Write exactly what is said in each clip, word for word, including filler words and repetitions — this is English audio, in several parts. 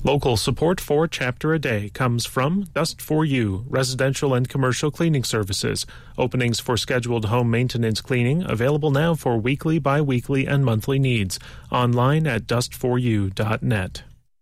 Local support for Chapter a Day comes from Dust for You, residential and commercial cleaning services. Openings for scheduled home maintenance cleaning available now for weekly, bi-weekly, and monthly needs. Online at dust for you dot net.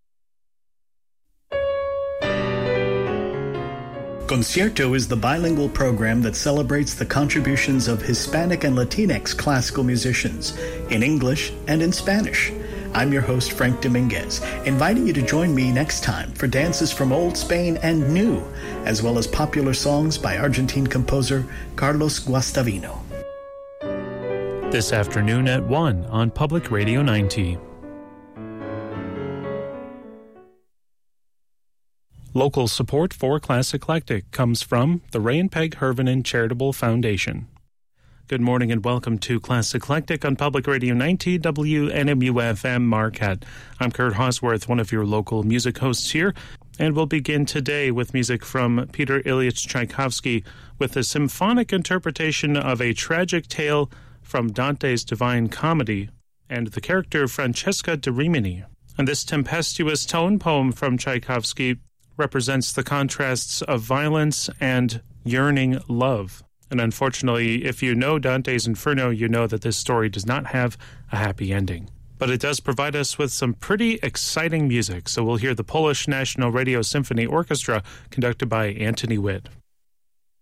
Concierto is the bilingual program that celebrates the contributions of Hispanic and Latinx classical musicians in English and in Spanish. I'm your host, Frank Dominguez, inviting you to join me next time for dances from Old Spain and New, as well as popular songs by Argentine composer Carlos Guastavino. This afternoon at one on Public Radio ninety. Local support for Class Eclectic comes from the Ray and Peg Hervinen Charitable Foundation. Good morning and welcome to Class Eclectic on Public Radio ninety W N M U F M Marquette. I'm Kurt Hosworth, one of your local music hosts here, and we'll begin today with music from Peter Ilyich Tchaikovsky with a symphonic interpretation of a tragic tale from Dante's Divine Comedy and the character Francesca da Rimini. And this tempestuous tone poem from Tchaikovsky represents the contrasts of violence and yearning love. And unfortunately, if you know Dante's Inferno, you know that this story does not have a happy ending. But it does provide us with some pretty exciting music. So we'll hear the Polish National Radio Symphony Orchestra conducted by Antony Witt.